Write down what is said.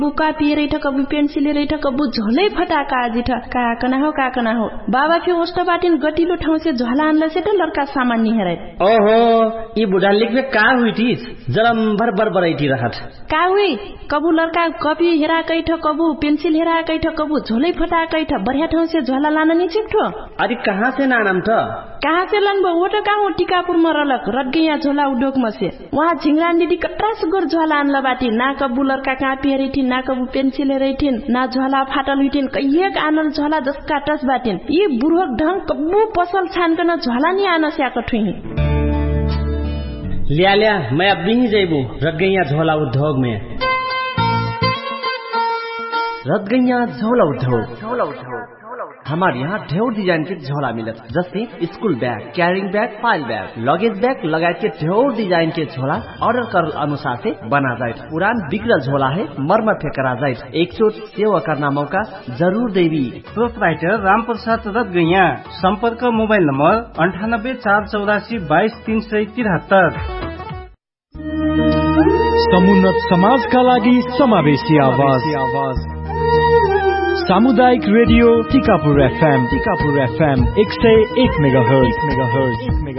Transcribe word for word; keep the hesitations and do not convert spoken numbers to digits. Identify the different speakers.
Speaker 1: बुका पिए ठ कबु पेन्सिल रे ठ कबु झोलै फटाका आजि ठ का कना हो का कना हो बाबा फि ओस्टा बाटिन गटिलो ठाउँ से झोला आनला से त लड़का सामान नि हेरै
Speaker 2: ओहो ई बुढा लिखले का हुइटिस जरम भर भर बरैटी रहत
Speaker 1: का हुइ कबु लड़का कपी हेरा कै ठ कबु पेन्सिल हेरा कै ठ कबु झोलै फटाकै ठ बढ़िया ठाउँ से झोला लान नि चिप्ठो
Speaker 2: अरे कहाँ से नानम त
Speaker 1: कहाँ से लन बो ओटा का हो टिकापुर म रलक रटगैया झोला उडोक म से वहाँ झिंगरान दिदी कट्रा सुगर झोला आनला बाटी ना कबु लड़का का पिएरै थि ना कबु पेन्सिल हेरैथिन ना झोला फाटल हुइथिन कहिएक आनल झोला जसका टस बाटिन यी बुढोक ढंग कबु पसल छानकन झोला नि आन स्याक ठुही
Speaker 2: लिया लिया मैं अब भी नहीं जाइबू रटगैया झोला उद्योग में
Speaker 3: रटगैया झोला उद्योग झोला उद्योग हमारे यहाँ ढेर डिजाइन के झोला मिलत जैसे school bag carrying bag file bag luggage bag लगाए के ढेर डिजाइन के झोला ऑर्डर कर अनुसार से बना जाए पुरान बिगड़ल झोला है मरम्मत करा जाए एक चोट सेवा करना मौका जरूर देवी
Speaker 4: प्रोपराइटर राम प्रसाद रटगैया संपर्क मोबाइल नंबर अंठानब्बे चार चौरासी बाईस तीन सय तिहत्तर
Speaker 5: समुन्नत समाजका लागि समावेशी आवाज सामुदायिक radio Tikapur FM Tikapur FM एक सय एक मेगाहर्ज